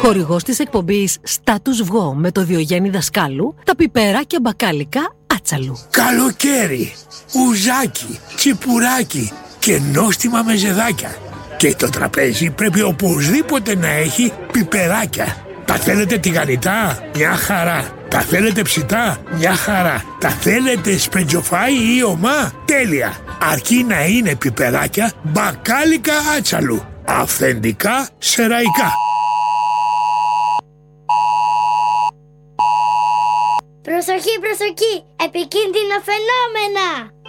Χορηγός της εκπομπής Στάτους Βγω με το Διογέννη Δασκάλου, τα πιπεράκια μπακάλικα Άτσαλου. Καλοκαίρι, ουζάκι, τσιπουράκι και νόστιμα μεζεδάκια. Και το τραπέζι πρέπει οπωσδήποτε να έχει πιπεράκια. Τα θέλετε τηγανιτά? Μια χαρά. Τα θέλετε ψητά? Μια χαρά. Τα θέλετε σπεντζοφάι ή ομά? Τέλεια. Αρκεί να είναι πιπεράκια μπακάλικα Άτσαλου. Αυθεντικά σεραϊκά. Προσοχή, προσοχή! Επικίνδυνα φαινόμενα!